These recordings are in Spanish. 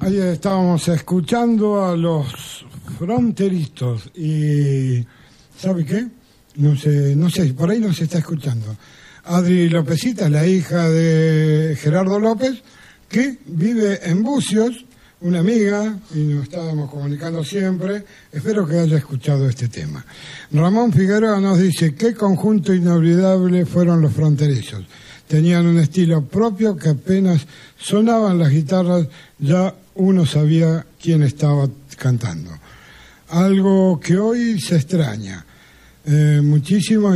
Ahí estábamos escuchando a los fronterizos y ¿sabe qué? No sé, por ahí nos está escuchando. Adri Lópezita, la hija de Gerardo López, que vive en Bucios, una amiga, y nos estábamos comunicando siempre. Espero que haya escuchado este tema. Ramón Figueroa nos dice: qué conjunto inolvidable fueron los fronterizos. Tenían un estilo propio que apenas sonaban las guitarras, ya uno sabía quién estaba cantando. Algo que hoy se extraña muchísimo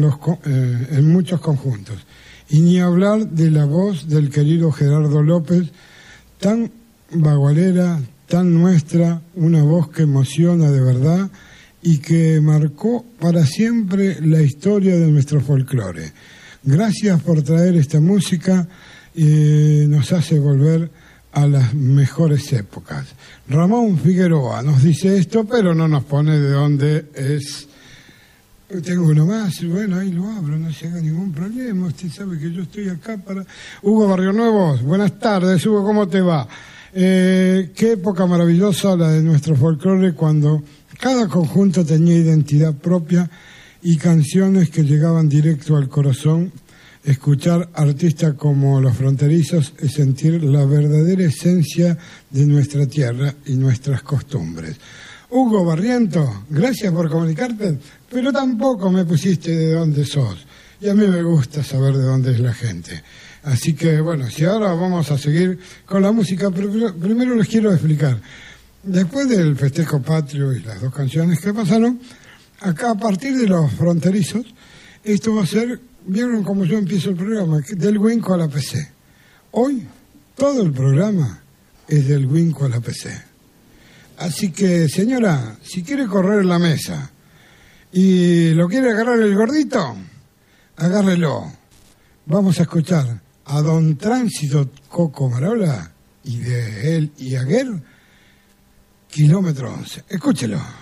en muchos conjuntos. Y ni hablar de la voz del querido Gerardo López, tan bagualera, tan nuestra, una voz que emociona de verdad y que marcó para siempre la historia de nuestro folclore. Gracias por traer esta música y nos hace volver a las mejores épocas. Ramón Figueroa nos dice esto, pero no nos pone de dónde es. Tengo uno más, bueno, ahí lo abro, no se haga ningún problema. Usted sabe que yo estoy acá para... Hugo Barrio Nuevos, buenas tardes, Hugo, ¿cómo te va? Qué época maravillosa la de nuestro folclore, cuando cada conjunto tenía identidad propia y canciones que llegaban directo al corazón. Escuchar artistas como Los Fronterizos es sentir la verdadera esencia de nuestra tierra y nuestras costumbres. Hugo Barriento, gracias por comunicarte, pero tampoco me pusiste de dónde sos. Y a mí me gusta saber de dónde es la gente. Así que, bueno, si ahora vamos a seguir con la música, pero primero les quiero explicar. Después del festejo patrio y las dos canciones que pasaron, acá a partir de Los Fronterizos, esto va a ser, vieron cómo yo empiezo el programa, del Winco a la PC. Hoy, todo el programa es del Winco a la PC. Así que, señora, si quiere correr la mesa y lo quiere agarrar el gordito, agárrelo. Vamos a escuchar a Don Tránsito Coco Marola y de él y Aguer, Kilómetro 11. Escúchelo.